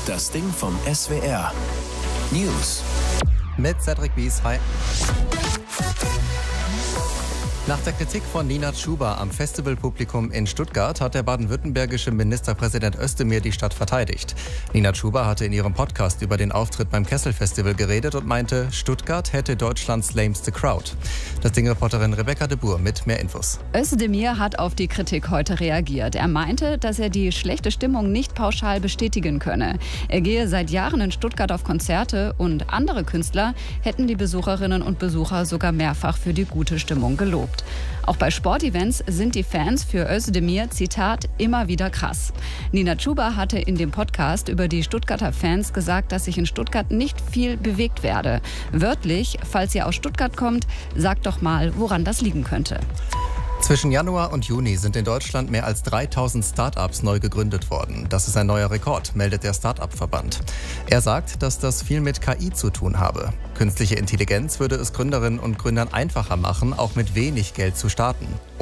Das Ding vom SWR. News. Mit Cedric Bies, hi. Nach der Kritik von Nina Chuba am Festivalpublikum in Stuttgart hat der baden-württembergische Ministerpräsident Özdemir die Stadt verteidigt. Nina Chuba hatte in ihrem Podcast über den Auftritt beim Kessel-Festival geredet und meinte, Stuttgart hätte Deutschlands lameste Crowd. Das Ding-Reporterin Rebecca de Boer mit mehr Infos. Özdemir hat auf die Kritik heute reagiert. Er meinte, dass er die schlechte Stimmung nicht pauschal bestätigen könne. Er gehe seit Jahren in Stuttgart auf Konzerte und andere Künstler hätten die Besucherinnen und Besucher sogar mehrfach für die gute Stimmung gelobt. Auch bei Sportevents sind die Fans für Özdemir, Zitat, immer wieder krass. Nina Chuba hatte in dem Podcast über die Stuttgarter Fans gesagt, dass sich in Stuttgart nicht viel bewegt werde. Wörtlich, falls ihr aus Stuttgart kommt, sagt doch mal, woran das liegen könnte. Zwischen Januar und Juni sind in Deutschland mehr als 3000 Start-ups neu gegründet worden. Das ist ein neuer Rekord, meldet der Start-up-Verband. Er sagt, dass das viel mit KI zu tun habe. Künstliche Intelligenz würde es Gründerinnen und Gründern einfacher machen, auch mit wenig Geld zu starten.